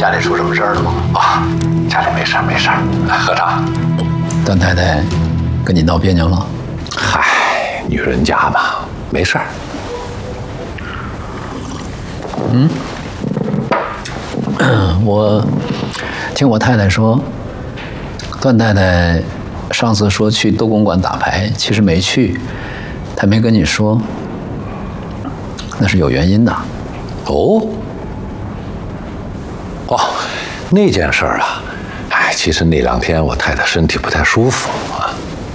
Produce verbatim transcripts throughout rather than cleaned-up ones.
家里出什么事儿了吗？ 啊，家里没事儿没事儿。喝茶。 段太太跟你闹别扭了？ 嗨，女人家嘛，没事儿。 嗯，我听我太太说，段太太上次说去斗公馆打牌，其实没去，她没跟你说，那是有原因的。 哦，哦，那件事儿啊，哎，其实那两天我太太身体不太舒服啊。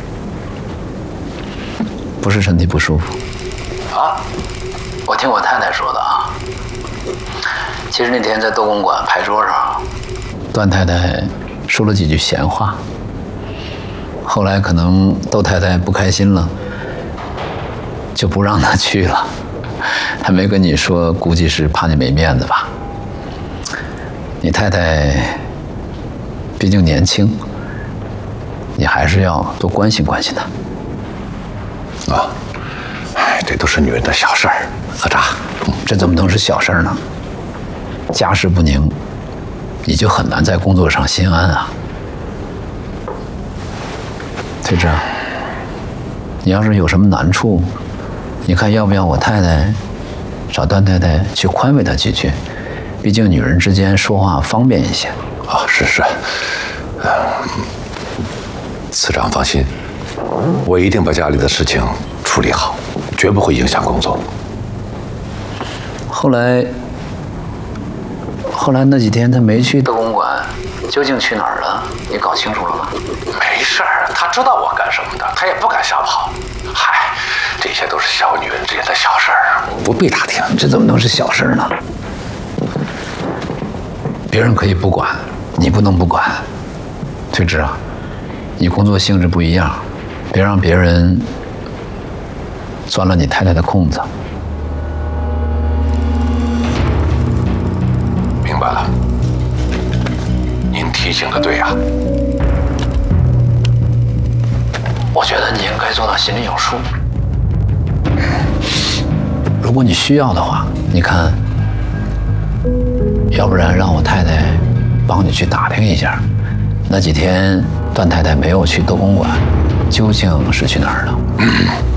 不是身体不舒服啊，我听我太太说的啊。其实那天在斗公馆牌桌上，段太太说了几句闲话，后来可能窦太太不开心了，就不让她去了。她没跟你说，估计是怕你没面子吧。你太太毕竟年轻，你还是要多关心关心她。 啊，哎，这都是女人的小事儿。喝茶， 这怎么能是小事儿呢？家事不宁，你就很难在工作上心安啊。推之，你要是有什么难处，你看要不要我太太找段太太去宽慰她几句？毕竟女人之间说话方便一些。 啊，是是，呃，次长放心，我一定把家里的事情处理好，绝不会影响工作。 后来，后来那几天他没去斗公馆，究竟去哪儿了？你搞清楚了吗？ 没事儿，他知道我干什么的，他也不敢瞎跑。嗨，这些都是小女人之间的小事儿，不必打听。 这怎么能是小事呢？别人可以不管，你不能不管。推之啊，你工作性质不一样，别让别人钻了你太太的空子。 明白了，您提醒的对呀。 我觉得你应该做到心里有数。如果你需要的话，你看，要不然让我太太帮你去打听一下，那几天段太太没有去斗公馆，究竟是去哪儿了？